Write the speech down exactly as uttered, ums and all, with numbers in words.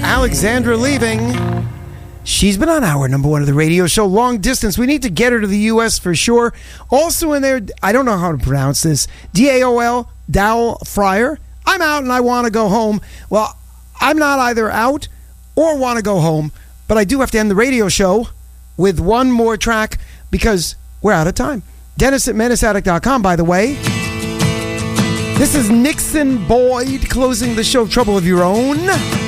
Alexandra leaving. She's been on hour number one of the radio show, Long Distance. We need to get her to the U S for sure. Also in there, I don't know how to pronounce this, D A O L, Dowell Fryer. I'm out and I want to go home. Well, I'm not either out or want to go home, but I do have to end the radio show with one more track because we're out of time. Dennis at menace addict dot com, by the way. This is Nixon Boyd closing the show, Trouble of Your Own.